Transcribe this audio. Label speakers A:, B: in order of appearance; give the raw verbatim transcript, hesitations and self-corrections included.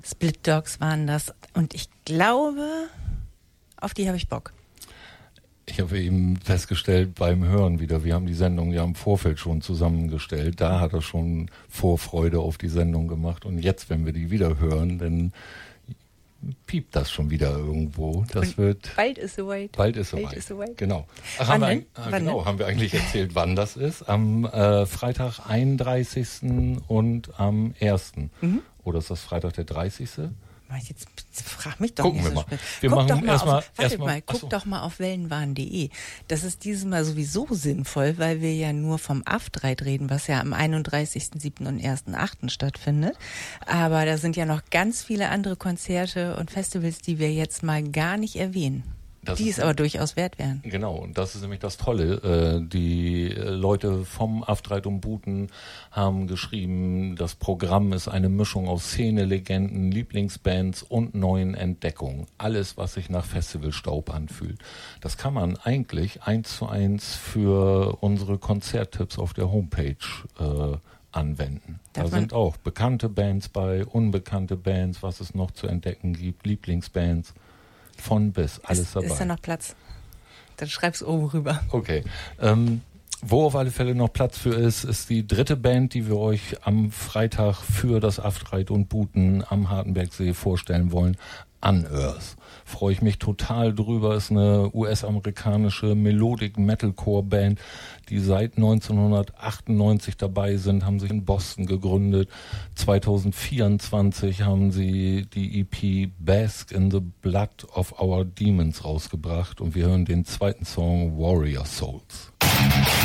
A: Split Dogs waren das. Und ich glaube, auf die habe ich Bock.
B: Ich habe eben festgestellt beim Hören wieder, wir haben die Sendung ja im Vorfeld schon zusammengestellt. Da hat er schon Vorfreude auf die Sendung gemacht. Und jetzt, wenn wir die wieder hören, dann piept das schon wieder irgendwo. Das
A: Und
B: wird
A: bald ist soweit.
B: Bald ist
A: Bald
B: soweit.
A: ist soweit.
B: Genau. Ach,
A: Wann
B: haben, wir,
A: denn?
B: äh,
A: Wann
B: genau
A: denn?
B: haben wir eigentlich erzählt, wann das ist? Am äh, Freitag einunddreißigsten und am ersten
A: Mhm.
B: Oder ist das Freitag der dreißigste?
A: Jetzt frag mich doch
B: Gucken
A: nicht
B: wir
A: so
B: mal.
A: spät.
B: Wir
A: guck
B: machen
A: doch mal
B: erst
A: auf,
B: mal-
A: warte
B: erst mal-
A: mal,
B: ach
A: guck
B: so.
A: doch mal auf wellenwahn punkt de. Das ist dieses Mal sowieso sinnvoll, weil wir ja nur vom Aftreit reden, was ja am einunddreißigsten siebten und ersten achten stattfindet. Aber da sind ja noch ganz viele andere Konzerte und Festivals, die wir jetzt mal gar nicht erwähnen.
B: Das
A: die
B: ist
A: es aber durchaus wert wären.
B: Genau, und das ist nämlich das Tolle. Äh, die äh, Leute vom Aftreit und Buten haben geschrieben, das Programm ist eine Mischung aus Szene-Legenden, Lieblingsbands und neuen Entdeckungen. Alles, was sich nach Festivalstaub anfühlt. Das kann man eigentlich eins zu eins für unsere Konzerttipps auf der Homepage äh, anwenden.
A: Darf
B: Da sind auch bekannte Bands bei, unbekannte Bands, was es noch zu entdecken gibt, Lieblingsbands. Von bis, alles
A: ist,
B: dabei.
A: Ist da noch Platz? Dann schreib's oben rüber.
B: Okay. Ähm, wo auf alle Fälle noch Platz für ist, ist die dritte Band, die wir euch am Freitag für das Aftreit und Buten am Hartenbergsee vorstellen wollen. Unearth. Freue ich mich total drüber. Ist eine U S-amerikanische Melodic Metalcore Band, die seit neunzehnhundertachtundneunzig dabei sind, haben sich in Boston gegründet. zwanzig vierundzwanzig haben sie die E P Bask in the Blood of Our Demons rausgebracht und wir hören den zweiten Song Warrior Souls.